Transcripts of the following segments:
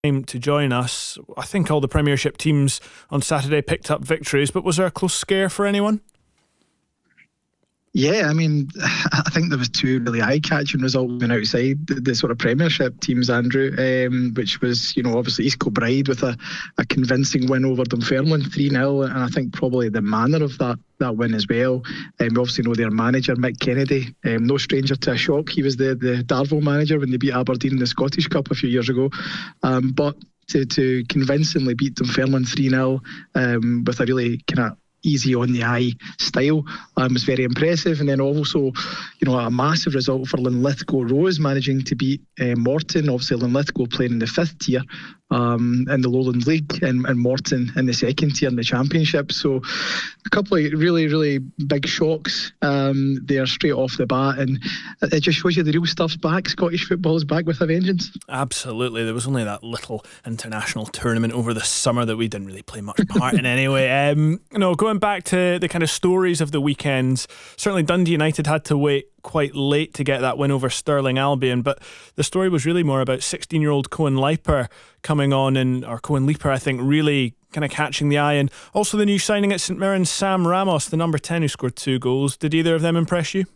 time to join us. I think all the Premiership teams on Saturday picked up victories, but was there a close scare for anyone? Yeah, I mean, I think there was two really eye-catching results when outside the sort of Premiership teams, Andrew, which was, obviously East Kilbride with a convincing win over Dunfermline, 3-0, and I think probably the manner of that win as well. We obviously know their manager, Mick Kennedy, no stranger to a shock. He was the Darvel manager when they beat Aberdeen in the Scottish Cup a few years ago. But to convincingly beat Dunfermline 3-0 with a really kind of easy on the eye style was very impressive. And then also a massive result for Linlithgow Rose, managing to beat Morton. Obviously Linlithgow playing in the 5th tier in the Lowland League, and Morton in the 2nd tier in the Championship. So a couple of really, really big shocks there straight off the bat, and it just shows you the real stuff's back. Scottish football is back with a vengeance. Absolutely. There was only that little international tournament over the summer that we didn't really play much part in anyway. Going back to the kind of stories of the weekends, certainly Dundee United had to wait quite late to get that win over Stirling Albion, but the story was really more about 16-year-old Cohen Leiper coming on, or Cohen Leiper, I think, really kind of catching the eye, and also the new signing at St Mirren, Sam Ramos, the number 10 who scored 2 goals. Did either of them impress you?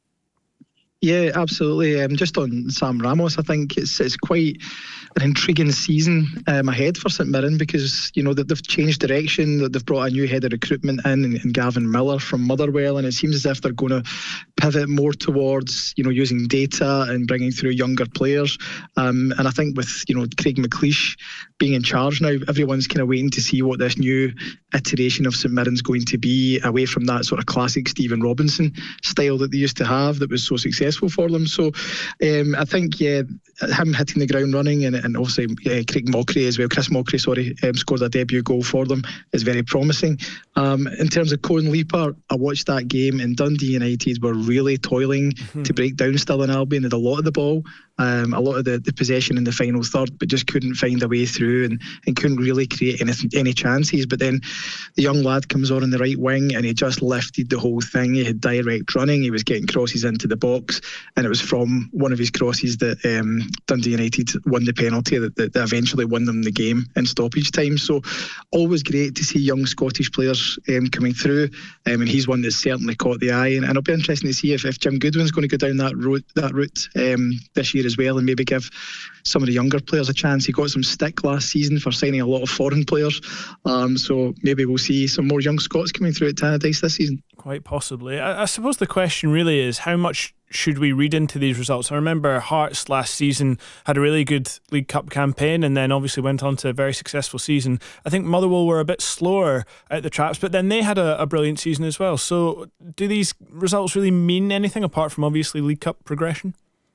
Yeah, absolutely. Just on Sam Ramos, I think it's quite an intriguing season ahead for St Mirren, because that they've changed direction, that they've brought a new head of recruitment in Gavin Miller from Motherwell, and it seems as if they're going to pivot more towards using data and bringing through younger players. And I think with Craig McLeish being in charge now, everyone's kind of waiting to see what this new iteration of St Mirren's going to be, away from that sort of classic Stephen Robinson style that they used to have that was so successful for them. So I think him hitting the ground running, and obviously Craig Mockery as well, Chris Mockery, scored a debut goal for them, is very promising. In terms of Cohen Leiper, I watched that game, and Dundee United were really toiling to break down Stirling Albion. They had a lot of the ball, a lot of the possession in the final third, but just couldn't find a way through and couldn't really create any chances. But then the young lad comes on in the right wing, and he just lifted the whole thing. He had direct running, he was getting crosses into the box, and it was from one of his crosses that Dundee United won the penalty that eventually won them the game in stoppage time. So always great to see young Scottish players coming through, and he's one that's certainly caught the eye, and it'll be interesting to see if Jim Goodwin's going to go down that route this year as well, and maybe give some of the younger players a chance. He got some stick last season for signing a lot of foreign players, so maybe we'll see some more young Scots coming through at Tannadice this season. Quite possibly. I suppose the question really is, how much should we read into these results? I remember Hearts last season had a really good League Cup campaign, and then obviously went on to a very successful season. I think Motherwell were a bit slower at the traps, but then they had a brilliant season as well. So do these results really mean anything apart from obviously League Cup progression?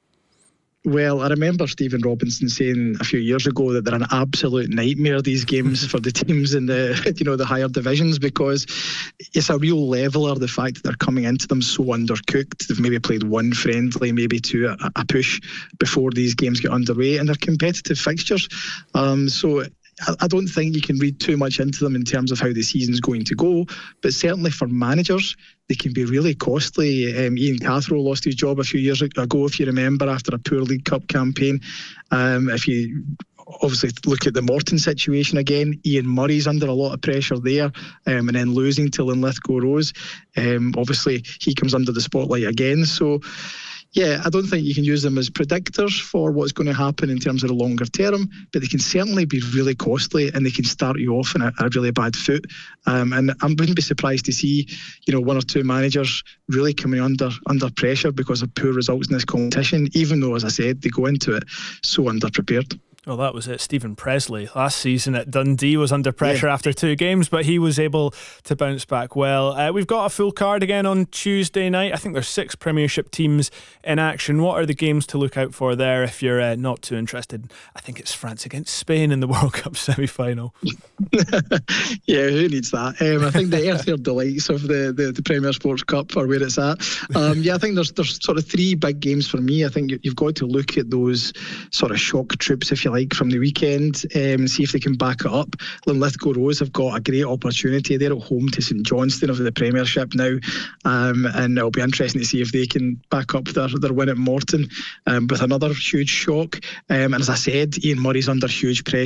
Well, I remember Stephen Robinson saying a few years ago that they're an absolute nightmare, these games, for the teams in the higher divisions, because it's a real leveller, the fact that they're coming into them so undercooked. They've maybe played one friendly, maybe two a push before these games get underway, and they're competitive fixtures. So I don't think you can read too much into them in terms of how the season's going to go, but certainly for managers, they can be really costly. Ian Cathro lost his job a few years ago, if you remember, after a poor League Cup campaign. If you obviously look at the Morton situation again, Ian Murray's under a lot of pressure there, and then losing to Linlithgow Rose, obviously he comes under the spotlight again. So yeah, I don't think you can use them as predictors for what's going to happen in terms of the longer term, but they can certainly be really costly, and they can start you off in a really bad foot. And I wouldn't be surprised to see, one or two managers really coming under pressure because of poor results in this competition, even though, as I said, they go into it so underprepared. Well, that was it. Stephen Presley last season at Dundee was under pressure after 2 games, but he was able to bounce back well. We've got a full card again on Tuesday night. I think there's 6 Premiership teams in action. What are the games to look out for there if you're not too interested? I think it's France against Spain in the World Cup semi-final. Yeah, who needs that? I think the earthier delights of the Premier Sports Cup are where it's at. I think there's sort of 3 big games for me. I think you've got to look at those sort of shock troops, if you like from the weekend, and see if they can back it up. Linlithgow Rose have got a great opportunity. They're at home to St Johnstone of the Premiership now, and it'll be interesting to see if they can back up their win at Morton with another huge shock. And as I said, Ian Murray's under huge pressure.